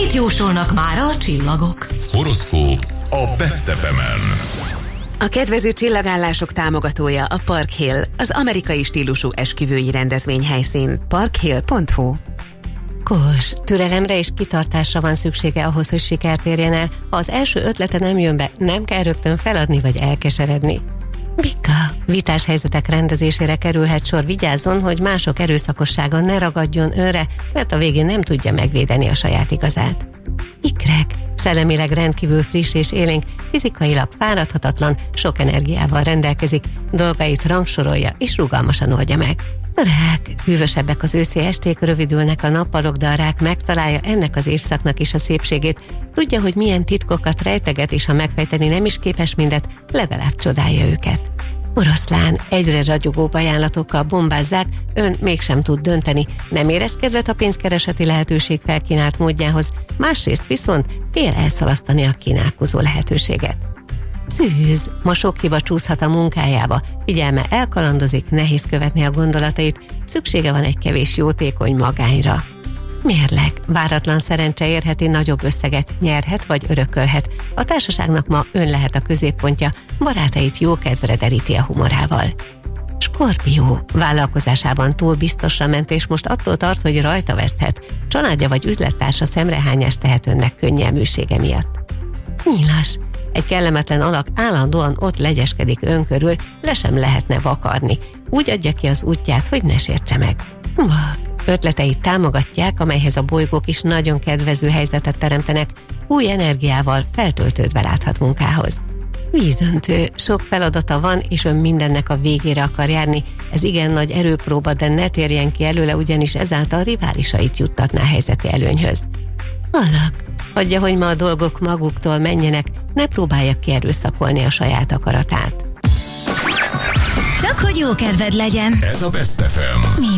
Mit jósolnak mára a csillagok? Horoszkóp a Best FM-en. A kedvező csillagállások támogatója a Park Hill, az amerikai stílusú esküvői rendezvényhelyszín. parkhill.hu. Kós, türelemre és kitartásra van szüksége ahhoz, hogy sikert érjen el. Ha az első ötlete nem jön be, nem kell rögtön feladni vagy elkeseredni. Bika, vitás helyzetek rendezésére kerülhet sor, vigyázzon, hogy mások erőszakossága ne ragadjon önre, mert a végén nem tudja megvédeni a saját igazát. Ikrek, szellemileg rendkívül friss és élénk, fizikailag fáradhatatlan, sok energiával rendelkezik, dolgait rangsorolja és rugalmasan oldja meg. Rák, hűvösebbek az őszi esték, rövidülnek a nappalok, de a rák megtalálja ennek az évszaknak is a szépségét. Tudja, hogy milyen titkokat rejteget, és ha megfejteni nem is képes mindet, legalább csodálja őket. Oroszlán, egyre ragyogóbb ajánlatokkal bombázzák, ön mégsem tud dönteni, nem érez kedvet a pénzkereseti lehetőség felkínált módjához, másrészt viszont fél elszalasztani a kínálkozó lehetőséget. Szűz, ma sok hiba csúszhat a munkájába, figyelme elkalandozik, nehéz követni a gondolatait, szüksége van egy kevés jótékony magányra. Mérleg, váratlan szerencse érheti, nagyobb összeget nyerhet vagy örökölhet. A társaságnak ma ön lehet a középpontja, barátait jókedvre deríti a humorával. Skorpió, vállalkozásában túl biztosra ment, és most attól tart, hogy rajta veszthet. Családja vagy üzlettársa szemrehányást tehet önnek könnyelműsége miatt. Nyilas, egy kellemetlen alak állandóan ott legyeskedik ön körül, le sem lehetne vakarni. Úgy adja ki az útját, hogy ne sértse meg. Vak, ötleteit támogatják, amelyhez a bolygók is nagyon kedvező helyzetet teremtenek, új energiával feltöltődve láthat munkához. Vízöntő, sok feladata van, és ön mindennek a végére akar járni. Ez igen nagy erőpróba, de ne térjen ki előle, ugyanis ezáltal riválisait juttatná helyzeti előnyhöz. Alak, hagyja, hogy ma a dolgok maguktól menjenek, ne próbálja kierőszakolni a saját akaratát. Csak hogy jó kedved legyen. Ez a Best FM.